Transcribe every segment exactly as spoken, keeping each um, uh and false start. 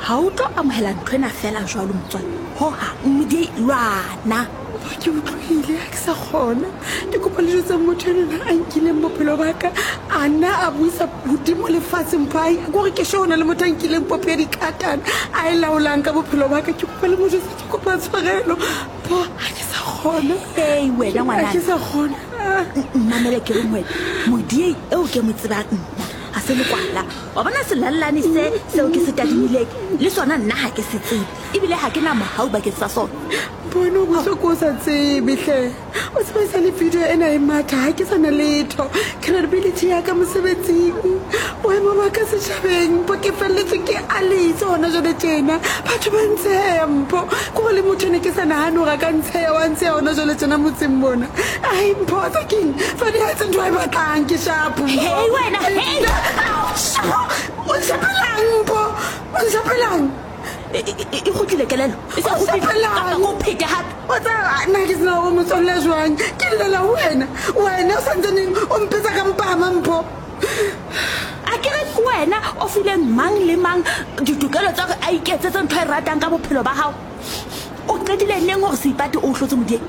ha o tlo amohela ntho ena fela jwalo motswalle ho ha mmidi lwana ke utlwile ha ke sa kgona ke kopa le jotsa motho ena a nkileng bophelo ba ka a nna a buisa hodimo lefatsheng pai gore ke shona le motho a nkileng popo ya dikatana a e laolang ka bophelo ba ka ke kopa le mo jotsa ke kopa tshwarelo bo ha ke sa kgona hey wena ngwana ha ke sa kgona mamele ke re wena modie eo ke mo tsebang nna ha se le kwala wa bona selallane se seo ke se tadimileng le sona nna ha ke se tsebe ebile ha ke na mohau ba ke sa sona bona go se ko sa tsebe hle o se sa le video ena e matha ha ke sana letho credibility ya ka mosebetsing boemo ba ka setjhabeng bo ke felletse ke aletse hona jole tjena batho ba ntsempo go le motho ne ke sana hano ra ka ntshe wa ntse hona jole tjena motseng bona ai mpotsa king fa di ha ntse ba tlang ke shapo hey wena hey o sepelang po o sepelang e go tlile kelelo e sa go sepelang go pheta hape o tsa nna ke sna go motsolle jwang ke lela wena wena o santsaneng o mpetsa ka mpama mpho a ke re wena o fileng mang le mang ditokelo tsa gore a iketsetse ntho e ratang ka bophelo ba hao o qedile neng gore seipati o hlotse modie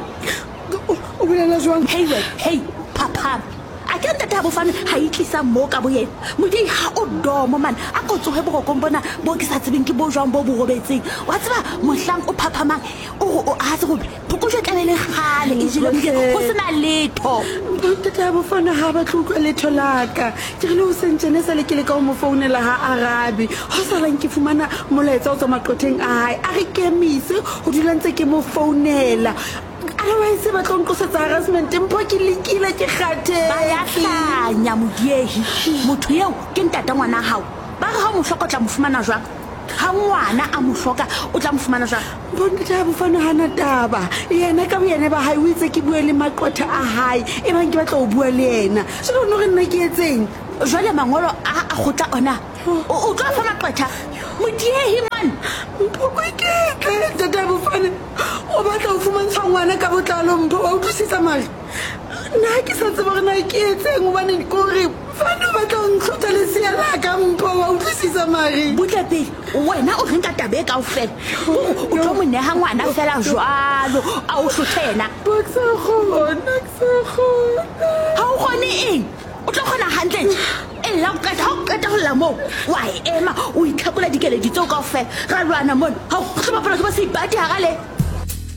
o bolela jwang hey wena hey papa a ke ntate ha bofane ha itlisa mo ka boyena modie ha o domo man a go tsohe bo go bona bo ke sa tsebeng ke bo jwang bo bo robetseng wa tseba mohlang o phaphamang o a se go phokojwe tlabele khale e jile go sena letho ntate ha bofane ha ba tlukwa letho laka ke re le o sentjene sa le ke le ka mo founela ha arabi ho salang ke fumana molaetsa o tswa maqotheng a hae a re kemise ho dula ntse ke mo founela otherwise ba tlo nqosetsa harassment mpo ke lekile ke kgathe ba ya hlanya modiehi motho eo ke ntata ngwana hao ba re ha mo hloka tla mo fumana jwang ha ngwana a mo hloka o tla mo fumana jwang bona tla bofana hana taba yena ka boyene ba hae o itse ke bue le maqotha a hae e bang ke batla o bua le yena se no re nna ke etseng jwale mangolo a a khotla ona o tla fa maqotha modiehi man mpoko ke ke tata bofana o batla o fumantshwa ngwana ka botlalo mpho wa utlwisisa mari nna ke sa tseba gore na ke etseng obane kore fana o batla o ntlhotha lesia la ka mpho wa utlwisisa mari butle pele wena o renka tabe ka ofela o tlo mo neha ngwana fela jwalo a o hlothena boksa khona ksa khona ha o gone eng o tlo khona hantle e la ka ta ka ta la mo wa ema o itlhakola dikeledi tseo ka ofela ga lwana mona ha o se ba pala ke ba se ipati ha gale